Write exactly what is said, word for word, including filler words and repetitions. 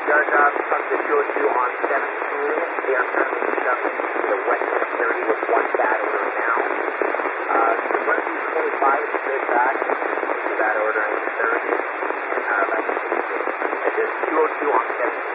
Yard job up to two oh two on seventeen. They are currently conducting the western thirty with one bad order now. Uh, the one twenty-five is straight back. Bad order in thirty. Uh, that's, it's two oh two on seventeen.